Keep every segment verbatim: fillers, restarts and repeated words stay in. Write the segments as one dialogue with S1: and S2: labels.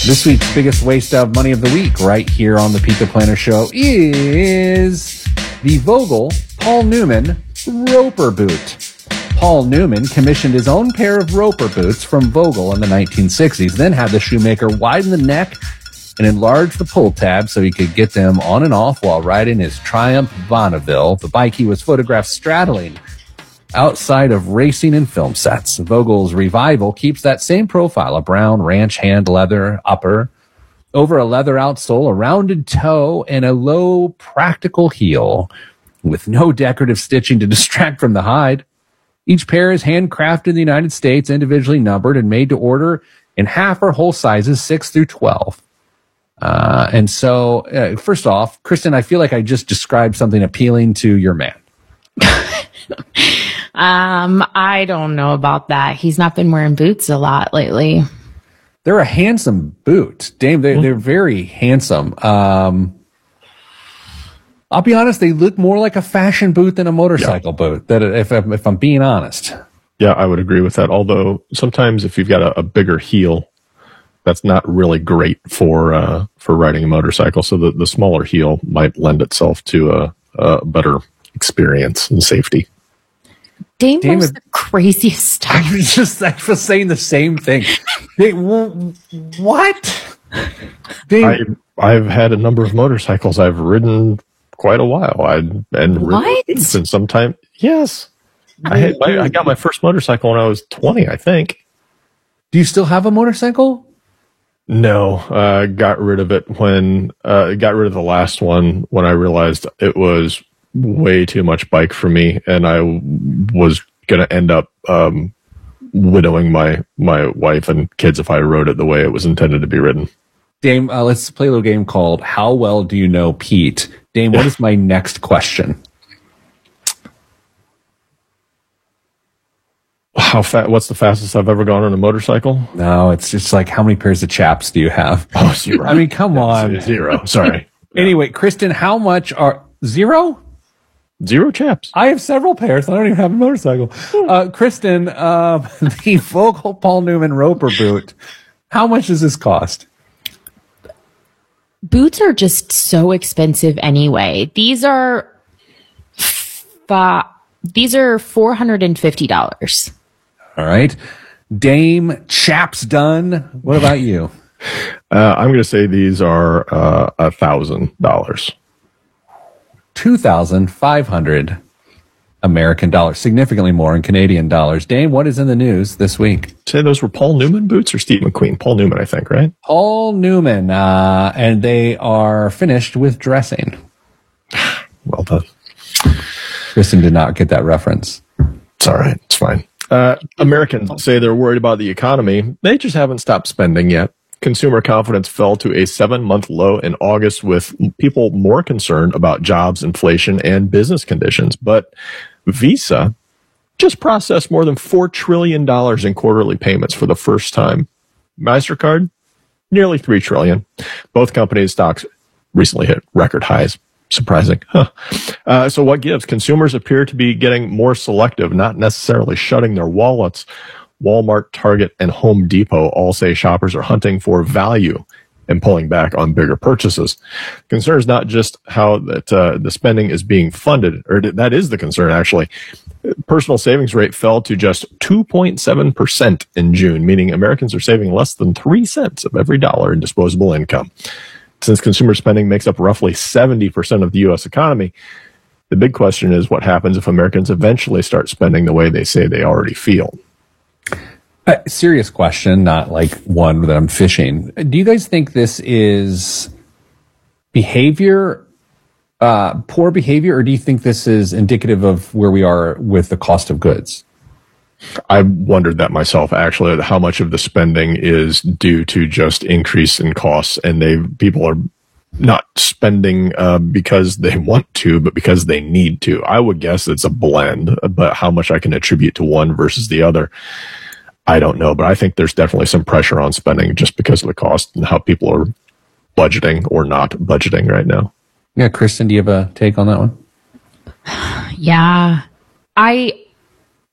S1: This week's biggest waste of money of the week, right here on the Pizza Planner Show, is the Vogel Paul Newman Roper boot. Paul Newman commissioned his own pair of Roper boots from Vogel in the nineteen sixties, then had the shoemaker widen the neck and enlarge the pull tab so he could get them on and off while riding his Triumph Bonneville, the bike he was photographed straddling outside of racing and film sets. Vogel's Revival keeps that same profile, a brown ranch hand leather upper over a leather outsole, a rounded toe, and a low practical heel with no decorative stitching to distract from the hide. Each pair is handcrafted in the United States, individually numbered and made to order in half or whole sizes, six through twelve. Uh, and so, uh, first off, Kristen, I feel like I just described something appealing to your man.
S2: Um, I don't know about that. He's not been wearing boots a lot lately.
S1: They're a handsome boot, Dame. They're, they're very handsome. Um, I'll be honest; they look more like a fashion boot than a motorcycle yeah. boot. That, if I'm, if I'm being honest,
S3: yeah, I would agree with that. Although sometimes, if you've got a, a bigger heel, that's not really great for uh, for riding a motorcycle. So the, the smaller heel might lend itself to a, a better experience and safety.
S2: Dame knows the craziest stuff.
S1: I was just I was saying the same thing. They, what?
S3: Dame. I, I've had a number of motorcycles. I've ridden quite a while. I and
S2: what?
S3: And sometime yes, I had my, I got my first motorcycle when I was twenty, I think.
S1: Do you still have a motorcycle?
S3: No, uh, got rid of it when uh, got rid of the last one when I realized it was way too much bike for me, and I was going to end up um, widowing my my wife and kids if I rode it the way it was intended to be ridden.
S1: Dame, uh, let's play a little game called How Well Do You Know Pete? Dame, what is my next question?
S3: How fast? What's the fastest I've ever gone on a motorcycle?
S1: No, it's just like, how many pairs of chaps do you have?
S3: Oh, zero.
S1: I mean, come
S3: yeah,
S1: on.
S3: Zero. Sorry.
S1: Anyway, Kristen, how much are zero?
S3: Zero chaps.
S1: I have several pairs. I don't even have a motorcycle. Uh, Kristen, uh, the Vogel Paul Newman Roper boot. How much does this cost?
S2: Boots are just so expensive anyway. These are, fa- these are four hundred fifty dollars.
S1: All right. Dame Chaps done. What about you?
S3: Uh, I'm going to say these are uh, a thousand dollars.
S1: two thousand five hundred American dollars, significantly more in Canadian dollars. Dame, what is in the news this week?
S3: Say those were Paul Newman boots or Steve McQueen? Paul Newman, I think, right?
S1: Paul Newman, uh, and they are finished with dressing.
S3: Well done.
S1: Kristen did not get that reference.
S3: It's all right. It's fine. Uh, Americans say they're worried about the economy. They just haven't stopped spending yet. Consumer confidence fell to a seven-month low in August, with people more concerned about jobs, inflation, and business conditions. But Visa just processed more than four trillion dollars in quarterly payments for the first time. MasterCard, nearly three trillion dollars. Both companies' stocks recently hit record highs. Surprising. Huh. Uh, so what gives? Consumers appear to be getting more selective, not necessarily shutting their wallets. Walmart, Target, and Home Depot all say shoppers are hunting for value and pulling back on bigger purchases. Concern is not just how that uh, the spending is being funded, or that is the concern, actually. Personal savings rate fell to just two point seven percent in June, meaning Americans are saving less than three cents of every dollar in disposable income. Since consumer spending makes up roughly seventy percent of the U S economy, the big question is what happens if Americans eventually start spending the way they say they already feel?
S1: A serious question, not like one that I'm fishing. Do you guys think this is behavior, uh, poor behavior, or do you think this is indicative of where we are with the cost of goods?
S3: I wondered that myself, actually, how much of the spending is due to just increase in costs, and they people are not spending uh, because they want to, but because they need to. I would guess it's a blend, but how much I can attribute to one versus the other, I don't know. But I think there's definitely some pressure on spending just because of the cost and how people are budgeting or not budgeting right now.
S1: Yeah, Kristen, do you have a take on that one?
S2: Yeah, I...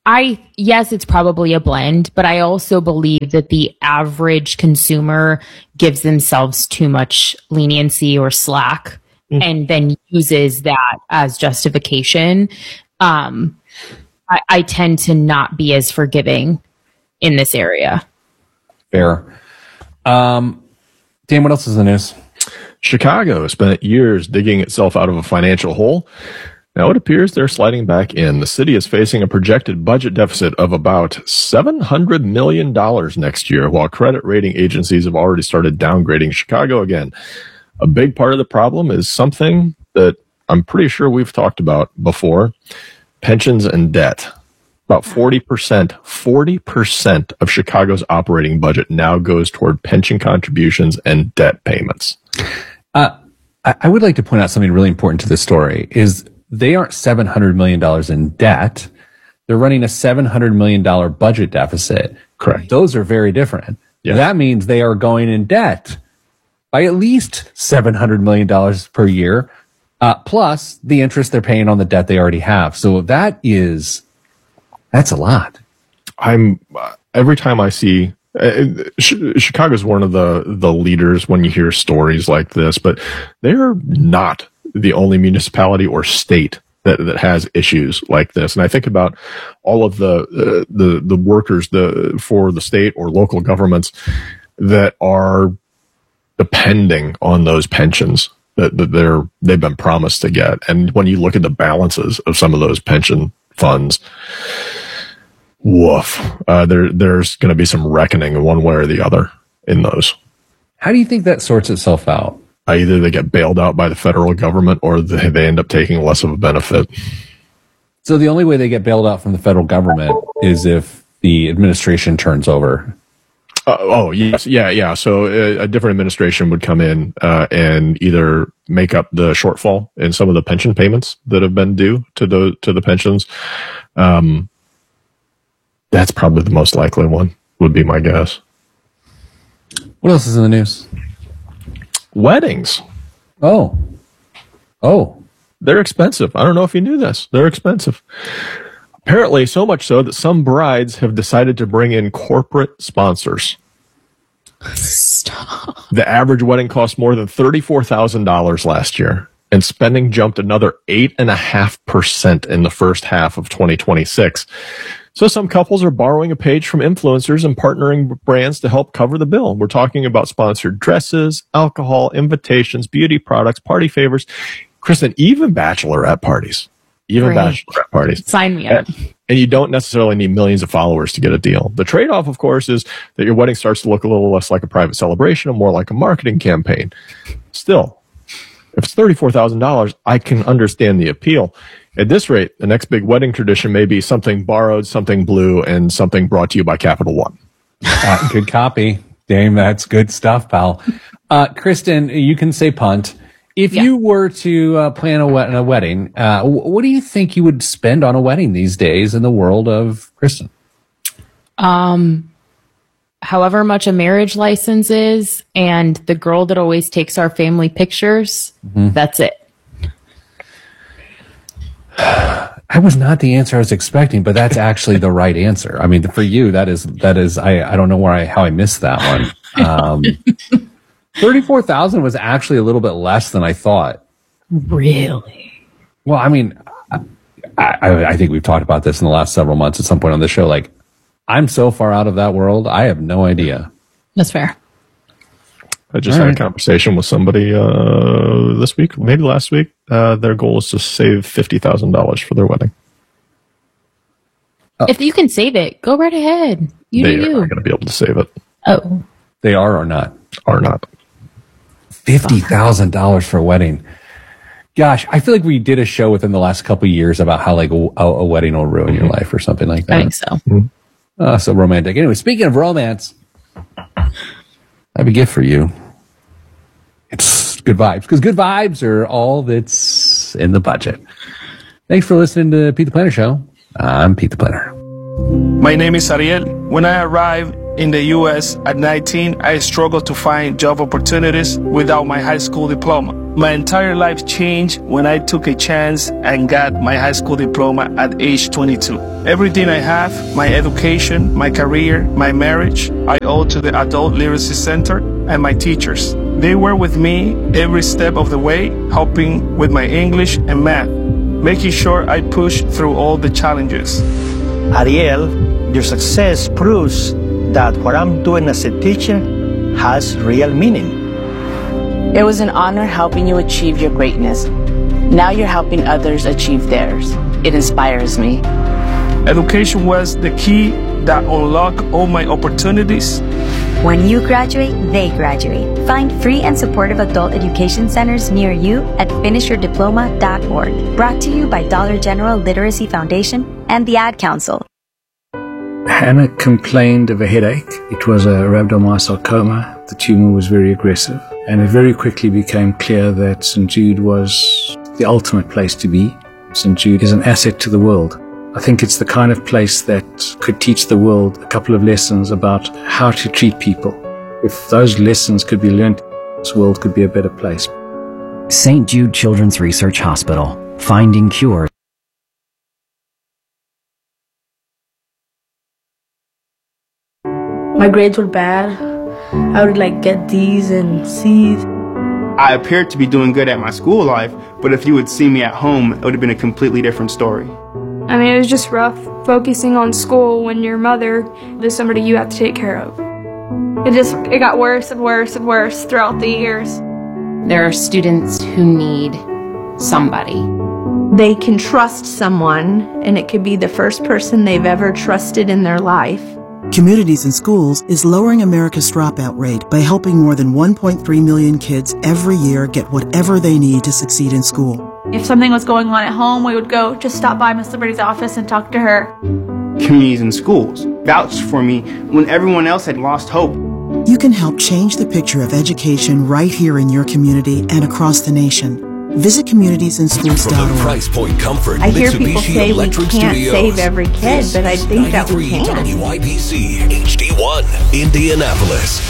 S2: I, yes, it's probably a blend, but I also believe that the average consumer gives themselves too much leniency or slack mm. and then uses that as justification. Um, I, I tend to not be as forgiving in this area.
S1: Fair. Um, Dan, what else is in the news?
S3: Chicago spent years digging itself out of a financial hole. Now it appears they're sliding back in. The city is facing a projected budget deficit of about seven hundred million dollars next year, while credit rating agencies have already started downgrading Chicago again. A big part of the problem is something that I'm pretty sure we've talked about before, pensions and debt. About forty percent, forty percent of Chicago's operating budget now goes toward pension contributions and debt payments.
S1: Uh, I would like to point out something really important to this story is they aren't seven hundred million dollars in debt. They're running a seven hundred million dollars budget deficit.
S3: Correct.
S1: Those are very different. Yes. That means they are going in debt by at least seven hundred million dollars per year, uh, plus the interest they're paying on the debt they already have. So that is, that's a lot.
S3: I'm, uh, every time I see, uh, Chicago's one of the, the leaders when you hear stories like this, but they're not the only municipality or state that, that has issues like this. And I think about all of the, uh, the, the workers, the, for the state or local governments that are depending on those pensions that, that they're, they've been promised to get. And when you look at the balances of some of those pension funds, woof, uh, there, there's going to be some reckoning one way or the other in those.
S1: How do you think that sorts itself out?
S3: Uh, either they get bailed out by the federal government or they, they end up taking less of a benefit.
S1: So the only way they get bailed out from the federal government is if the administration turns over.
S3: Uh, oh, yes. Yeah, yeah. So a, a different administration would come in uh, and either make up the shortfall in some of the pension payments that have been due to the, to the pensions. Um, that's probably the most likely one, would be my guess.
S1: What else is in the news?
S3: Weddings.
S1: Oh. Oh.
S3: They're expensive. I don't know if you knew this. They're expensive. Apparently, so much so that some brides have decided to bring in corporate sponsors.
S2: Stop.
S3: The average wedding cost more than thirty-four thousand dollars last year, and spending jumped another eight point five percent in the first half of twenty twenty-six. So some couples are borrowing a page from influencers and partnering with brands to help cover the bill. We're talking about sponsored dresses, alcohol, invitations, beauty products, party favors, Kristen, even bachelorette parties. Even Great. bachelorette parties.
S2: Sign me up.
S3: And, and you don't necessarily need millions of followers to get a deal. The trade-off, of course, is that your wedding starts to look a little less like a private celebration and more like a marketing campaign. Still, if it's thirty-four thousand dollars, I can understand the appeal. At this rate, the next big wedding tradition may be something borrowed, something blue, and something brought to you by Capital One.
S1: Uh, good copy. Dame, that's good stuff, pal. Uh, Kristen, you can say punt. If yeah. you were to uh, plan a, wed- a wedding, uh, what do you think you would spend on a wedding these days in the world of Kristen?
S2: Um, however much a marriage license is, and the girl that always takes our family pictures, mm-hmm. that's it.
S1: That was not the answer I was expecting, but that's actually the right answer. I mean, for you, that is, that is, I, I don't know where I, how I missed that one. Um, thirty-four thousand was actually a little bit less than I thought.
S2: Really?
S1: Well, I mean, I, I, I think we've talked about this in the last several months at some point on the show. Like, I'm so far out of that world. I have no idea.
S2: That's fair.
S3: I just All had right. a conversation with somebody uh, this week, maybe last week. Uh, their goal is to save fifty thousand dollars for their wedding.
S2: Oh. If you can save it, go right ahead. You
S3: they
S2: do you.
S3: are not going to be able to save it.
S2: Oh.
S1: They are or not?
S3: Are not.
S1: fifty thousand dollars for a wedding. Gosh, I feel like we did a show within the last couple of years about how like a, a wedding will ruin mm-hmm. your life or something like that.
S2: I think so.
S1: Mm-hmm. Uh, so romantic. Anyway, speaking of romance, I have a gift for you. It's good vibes, because good vibes are all that's in the budget. Thanks for listening to Pete the Planner Show. I'm Pete the Planner.
S4: My name is Ariel. When I arrived in the U S at nineteen, I struggled to find job opportunities without my high school diploma. My entire life changed when I took a chance and got my high school diploma at age twenty-two. Everything I have, my education, my career, my marriage, I owe to the Adult Literacy Center and my teachers. They were with me every step of the way, helping with my English and math, making sure I pushed through all the challenges.
S5: Ariel, your success proves that what I'm doing as a teacher has real meaning.
S6: It was an honor helping you achieve your greatness. Now you're helping others achieve theirs. It inspires me.
S4: Education was the key that unlocked all my opportunities.
S7: When you graduate, they graduate. Find free and supportive adult education centers near you at finish your diploma dot org. Brought to you by Dollar General Literacy Foundation and the Ad Council.
S8: Hannah complained of a headache. It was a rhabdomyosarcoma. The tumor was very aggressive, and it very quickly became clear that Saint Jude was the ultimate place to be. Saint Jude is an asset to the world. I think it's the kind of place that could teach the world a couple of lessons about how to treat people. If those lessons could be learned, this world could be a better place.
S9: Saint Jude Children's Research Hospital, finding cures.
S10: My grades were bad. I would like get D's and C's.
S11: I appeared to be doing good at my school life, but if you would see me at home, it would have been a completely different story.
S12: I mean, it was just rough focusing on school when your mother is somebody you have to take care of. It just, it got worse and worse and worse throughout the years.
S2: There are students who need somebody.
S13: They can trust someone, and it could be the first person they've ever trusted in their life.
S14: Communities in Schools is lowering America's dropout rate by helping more than one point three million kids every year get whatever they need to succeed in school.
S15: If something was going on at home, we would go just stop by Miss Liberty's office and talk to her.
S11: Communities in Schools vouched for me when everyone else had lost hope.
S14: You can help change the picture of education right here in your community and across the nation. Visit communities in schools dot org.
S16: Price Point Comfort,
S13: I hear people say we can't
S16: Studios.
S13: save every kid, but I think that we can.
S16: W I B C H D one, Indianapolis.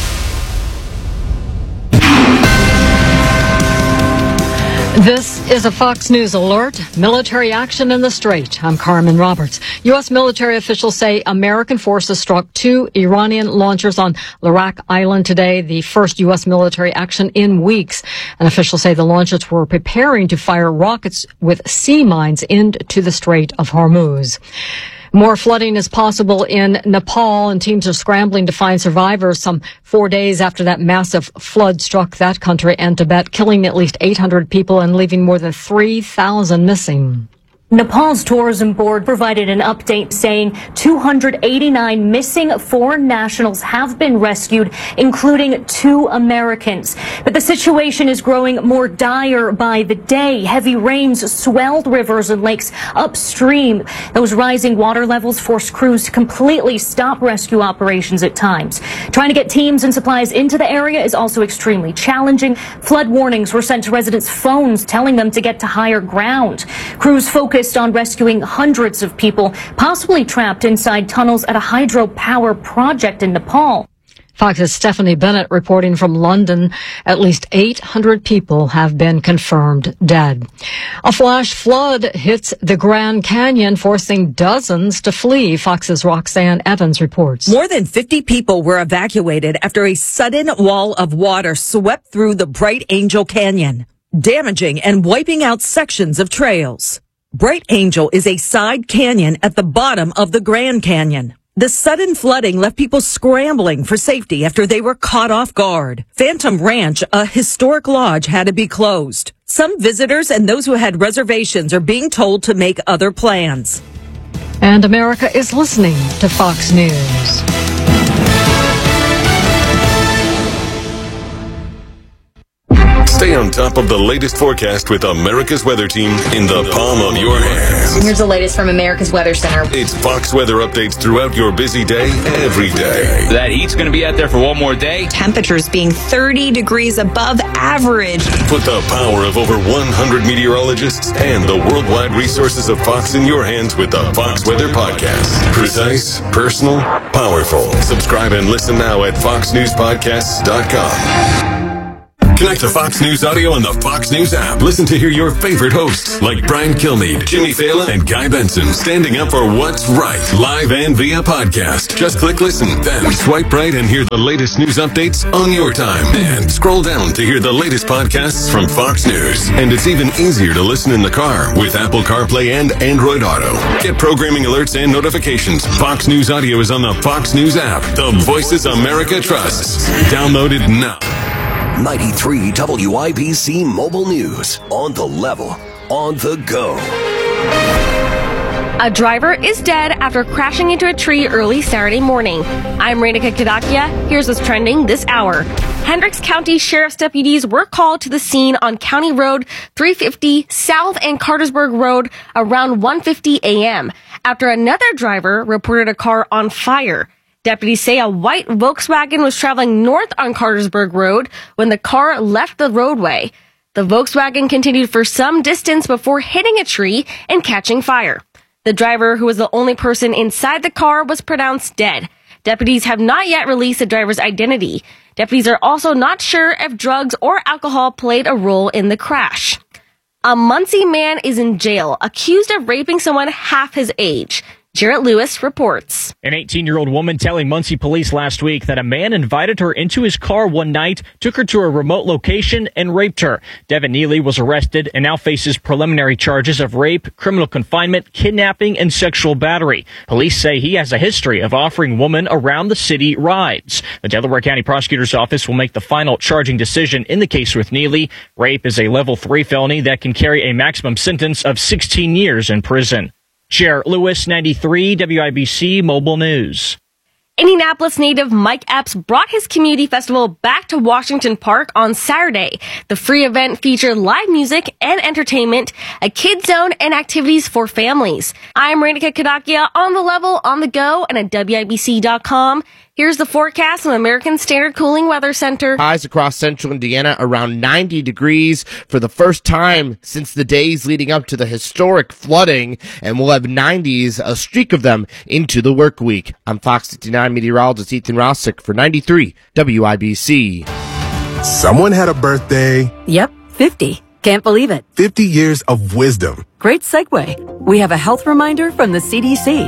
S17: This is a Fox News alert. Military action in the Strait. I'm Carmen Roberts. U S military officials say American forces struck two Iranian launchers on Larak Island today, the first U S military action in weeks. And officials say the launchers were preparing to fire rockets with sea mines into the Strait of Hormuz. More flooding is possible in Nepal, and teams are scrambling to find survivors some four days after that massive flood struck that country and Tibet, killing at least eight hundred people and leaving more than three thousand missing.
S18: Nepal's tourism board provided an update saying two hundred eighty-nine missing foreign nationals have been rescued, including two Americans. But the situation is growing more dire by the day. Heavy rains swelled rivers and lakes upstream. Those rising water levels forced crews to completely stop rescue operations at times. Trying to get teams and supplies into the area is also extremely challenging. Flood warnings were sent to residents' phones telling them to get to higher ground. Crews focused on rescuing hundreds of people, possibly trapped inside tunnels at a hydropower project in Nepal.
S17: Fox's Stephanie Bennett reporting from London. At least eight hundred people have been confirmed dead. A flash flood hits the Grand Canyon, forcing dozens to flee. Fox's Roxanne Evans reports.
S19: More than fifty people were evacuated after a sudden wall of water swept through the Bright Angel Canyon, damaging and wiping out sections of trails. Bright Angel is a side canyon at the bottom of the Grand Canyon. The sudden flooding left people scrambling for safety after they were caught off guard. Phantom Ranch, a historic lodge, had to be closed. Some visitors and those who had reservations are being told to make other plans.
S17: And America is listening to Fox News.
S16: Stay
S20: Stay on top of the latest forecast with America's Weather Team in the palm of your hands.
S21: Here's the latest from America's Weather Center.
S20: It's Fox weather updates throughout your busy day, every day.
S22: That heat's going to be out there for one more day.
S23: Temperatures being thirty degrees above average.
S20: Put the power of over one hundred meteorologists and the worldwide resources of Fox in your hands with the Fox Weather Podcast. Precise, personal, powerful. Subscribe and listen now at fox news podcasts dot com. Connect to Fox News Audio on the Fox News app. Listen to hear your favorite hosts like Brian Kilmeade, Jimmy Fallon, and Guy Benson standing up for what's right, live and via podcast. Just click listen, then swipe right and hear the latest news updates on your time. And scroll down to hear the latest podcasts from Fox News. And it's even easier to listen in the car with Apple CarPlay and Android Auto. Get programming alerts and notifications. Fox News Audio is on the Fox News app. The voices America trusts. Download it now.
S16: ninety-three W I B C Mobile News. On the level, on the go.
S24: A driver is dead after crashing into a tree early Saturday morning. I'm Renika Kadakia. Here's what's trending this hour. Hendricks County Sheriff's deputies were called to the scene on County Road three fifty South and Cartersburg Road around one fifty a.m. after another driver reported a car on fire. Deputies say a white Volkswagen was traveling north on Cartersburg Road when the car left the roadway. The Volkswagen continued for some distance before hitting a tree and catching fire. The driver, who was the only person inside the car, was pronounced dead. Deputies have not yet released the driver's identity. Deputies are also not sure if drugs or alcohol played a role in the crash. A Muncie man is in jail, accused of raping someone half his age. Jarrett Lewis reports.
S25: An eighteen-year-old woman telling Muncie police last week that a man invited her into his car one night, took her to a remote location, and raped her. Devin Neely was arrested and now faces preliminary charges of rape, criminal confinement, kidnapping, and sexual battery. Police say he has a history of offering women around the city rides. The Delaware County Prosecutor's Office will make the final charging decision in the case with Neely. Rape is a level three felony that can carry a maximum sentence of sixteen years in prison. Jarrett Lewis, ninety-three W I B C Mobile News.
S24: Indianapolis native Mike Epps brought his community festival back to Washington Park on Saturday. The free event featured live music and entertainment, a kids zone, and activities for families. I'm Renika Kadakia on the level, on the go, and at W I B C dot com. Here's the forecast from American Standard Cooling Weather Center.
S26: Highs across central Indiana around ninety degrees for the first time since the days leading up to the historic flooding, and we'll have nineties, a streak of them, into the work week. I'm Fox fifty-nine meteorologist Ethan Rossick for ninety-three W I B C.
S27: Someone had a birthday.
S28: Yep, fifty. Can't believe it.
S27: fifty years of wisdom.
S28: Great segue. We have a health reminder from the C D C.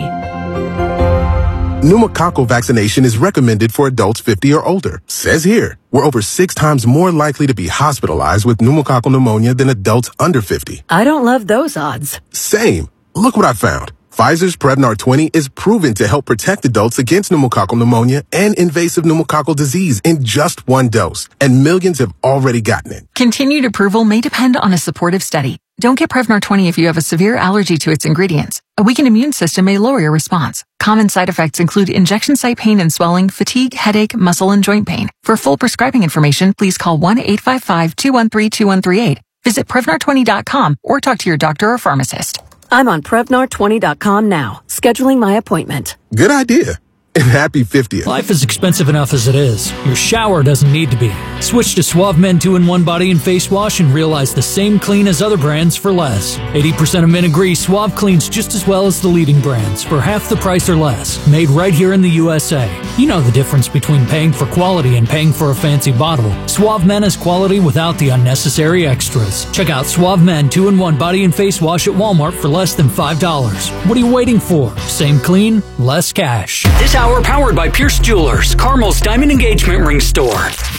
S27: Pneumococcal vaccination is recommended for adults fifty or older. Says here, we're over six times more likely to be hospitalized with pneumococcal pneumonia than adults under fifty.
S28: I don't love those odds.
S27: Same. Look what I found. Pfizer's Prevnar twenty is proven to help protect adults against pneumococcal pneumonia and invasive pneumococcal disease in just one dose, and millions have already gotten it.
S29: Continued approval may depend on a supportive study. Don't get Prevnar twenty if you have a severe allergy to its ingredients. A weakened immune system may lower your response. Common side effects include injection site pain and swelling, fatigue, headache, muscle, and joint pain. For full prescribing information, please call one eight five five, two one three, two one three eight. Visit Prevnar twenty dot com or talk to your doctor or pharmacist.
S28: I'm on Prevnar twenty dot com now, scheduling my appointment.
S27: Good idea. And happy fiftieth.
S30: Life is expensive enough as it is. Your shower doesn't need to be. Switch to Suave Men two in one Body and Face Wash and realize the same clean as other brands for less. eighty percent of men agree Suave cleans just as well as the leading brands for half the price or less. Made right here in the U S A. You know the difference between paying for quality and paying for a fancy bottle. Suave Men is quality without the unnecessary extras. Check out Suave Men two in one Body and Face Wash at Walmart for less than five dollars. What are you waiting for? Same clean, less cash.
S31: This hour powered by Pierce Jewelers, Carmel's Diamond Engagement Ring Store.